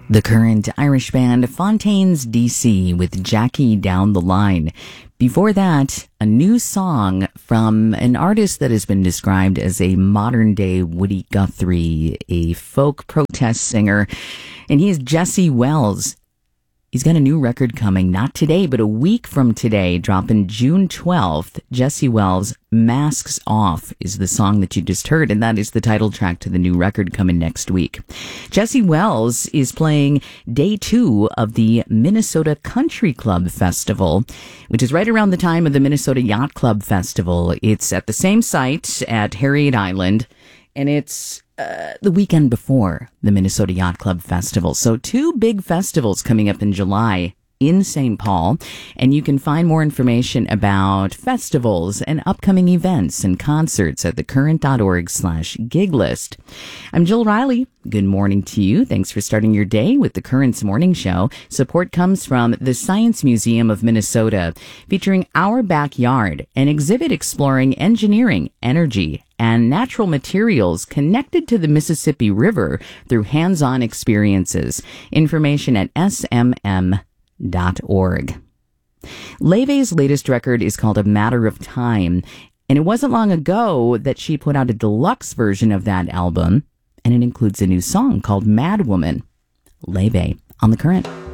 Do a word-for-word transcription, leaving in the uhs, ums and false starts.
The Current, Irish band Fontaines D C with Jackie Down the Line. Before that, a new song from an artist that has been described as a modern-day Woody Guthrie, a folk protest singer, and he is Jesse Wells. He's got a new record coming, not today, but a week from today, dropping June twelfth. Jesse Wells, Masks Off is the song that you just heard, and that is the title track to the new record coming next week. Jesse Wells is playing day two of the Minnesota Country Club Festival, which is right around the time of the Minnesota Yacht Club Festival. It's at the same site at Harriet Island, and it's Uh, the weekend before the Minnesota Yacht Club Festival. So two big festivals coming up in July in Saint Paul, and you can find more information about festivals and upcoming events and concerts at thecurrent.org slash gig list. I'm Jill Riley. Good morning to you. Thanks for starting your day with the Current's Morning Show. Support comes from the Science Museum of Minnesota, featuring Our Backyard, an exhibit exploring engineering, energy, and natural materials connected to the Mississippi River through hands-on experiences. Information at s m m dot org. Leve's latest record is called A Matter of Time, and it wasn't long ago that she put out a deluxe version of that album, and it includes a new song called Mad Woman. Leve on The Current.